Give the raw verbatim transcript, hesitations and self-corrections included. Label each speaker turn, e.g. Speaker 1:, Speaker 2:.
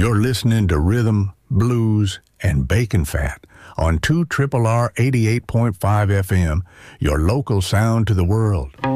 Speaker 1: You're listening to Rhythm, Blues, and Bacon Fat on two R R R eighty-eight point five F M, your local sound to the world.